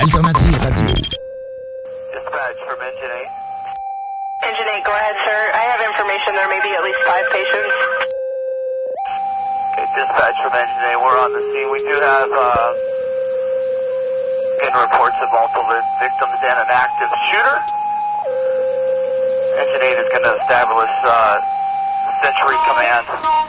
Alternative Radio. Dispatch from Engine 8. Engine 8, go ahead, sir. I have information there may be at least 5 patients. Okay, dispatch from Engine 8. We're on the scene. We do have getting reports of multiple victims and an active shooter. Engine 8 is going to establish Century Command.